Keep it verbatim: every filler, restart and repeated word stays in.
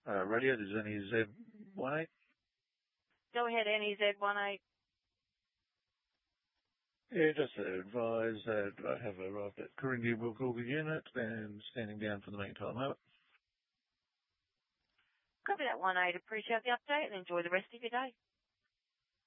Uh, radio, there's any Z one eight. Go ahead, N E Z one eight. Yeah, just to advise that I have arrived at Coringa Wilcoga unit and standing down for the meantime. Over. Copy that one eight. Appreciate the update and enjoy the rest of your day.